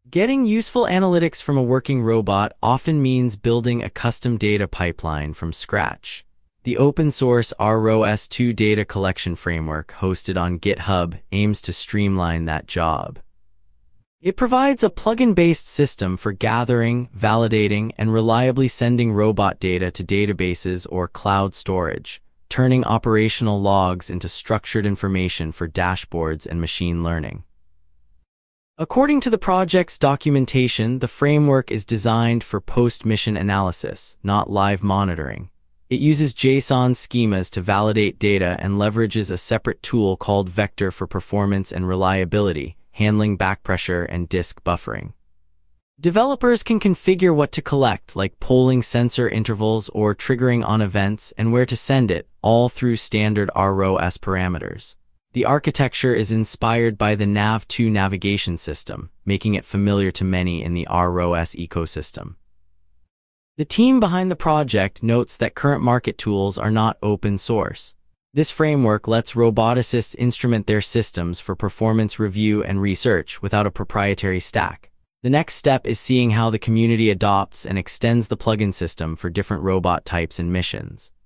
Getting useful analytics from a working robot often means building a custom data pipeline from scratch. The open-source ROS2 data collection framework hosted on GitHub aims to streamline that job. It provides a plugin-based system for gathering, validating, and reliably sending robot data to databases or cloud storage, turning operational logs into structured information for dashboards and machine learning. According to the project's documentation, the framework is designed for post-mission analysis, not live monitoring. It uses JSON schemas to validate data and leverages a separate tool called Vector for performance and reliability, handling backpressure and disk buffering. Developers can configure what to collect, like polling sensor intervals or triggering on events, and where to send it, all through standard ROS parameters. The architecture is inspired by the Nav2 navigation system, making it familiar to many in the ROS ecosystem. The team behind the project notes that current market tools are not open source. This framework lets roboticists instrument their systems for performance review and research without a proprietary stack. The next step is seeing how the community adopts and extends the plugin system for different robot types and missions.